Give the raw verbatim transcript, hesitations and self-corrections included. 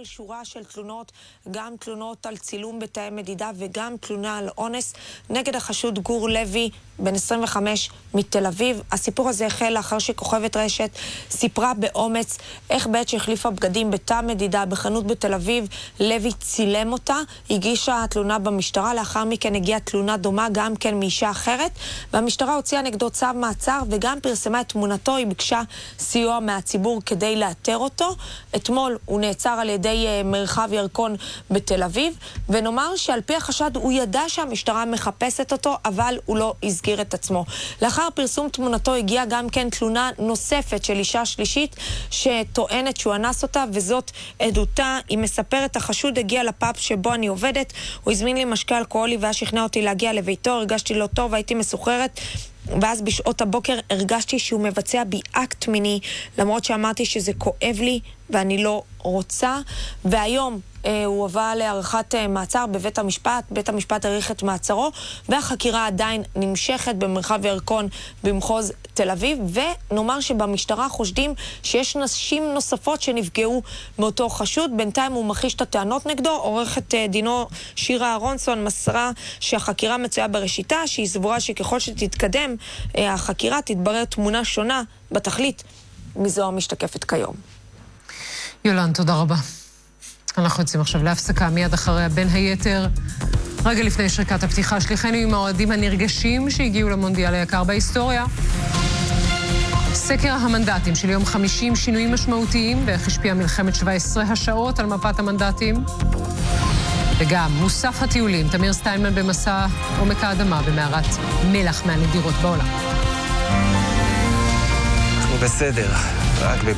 על שורה של תלונות, גם תלונות על צילום בתאי מדידה וגם תלונה על אונס נגד החשוד גור לוי, בן עשרים וחמש מתל אביב. הסיפור הזה החל לאחר שכוכבת רשת סיפרה באומץ איך בעת שהחליפה בגדים בתא מדידה בחנות בתל אביב, לוי צילם אותה, הגישה תלונה במשטרה, לאחר מכן הגיעה תלונה דומה גם כן מאישה אחרת, והמשטרה הוציאה נגדו צו מעצר וגם פרסמה את תמונתו. היא ביקשה סיוע מהציבור כדי לאתר אותו. אתמול הוא נעצר על ידי מרחב ירקון בתל אביב, ונאמר שעל פי החשד הוא ידע שהמשטרה מחפשת אותו, אבל הוא לא הסגיר את עצמו. לאחר פרסום תמונתו הגיעה גם כן תלונה נוספת של אישה שלישית שטוענת שהוא אנס אותה, וזאת עדותה. היא מספרת, החשוד הגיע לפאב שבו אני עובדת, הוא הזמין לי משקה אלכוהולי והיה שכנע אותי להגיע לביתו, הרגשתי לא טוב, הייתי מסוחררת, ואז בשעות הבוקר הרגשתי שהוא מבצע בי אקט מיני, למרות שאמרתי שזה כואב לי ואני לא רוצה. והיום אה, הוא הובא להארכת אה, מעצר בבית המשפט, בית המשפט האריך את מעצרו, והחקירה עדיין נמשכת במרחב ירקון במחוז תל אביב, ונאמר שבמשטרה חושדים שיש נשים נוספות שנפגעו מאותו חשוד. בינתיים הוא מכחיש את הטענות נגדו. עורכת אה, דינו שירה אהרונסון מסרה שהחקירה מצויה בראשיתה, שהיא סבורה שככל שתתקדם אה, החקירה תתברר תמונה שונה בתכלית מזו המשתקפת כיום. יולן, תודה רבה. אנחנו יוצאים עכשיו להפסקה, מיד אחריה בין היתר. רגע לפני שריקת הפתיחה, שליחנו עם האוהדים הנרגשים שהגיעו למונדיאל היקר בהיסטוריה. סקר המנדטים של יום חמישי עם שינויים משמעותיים, ואיך השפיעה מלחמת שבע עשרה השעות על מפת המנדטים. וגם מוסף הטיולים, תמיר סטיינמן במסע עומק האדמה במערת מלח מהנדירות בעולם. אנחנו בסדר, רק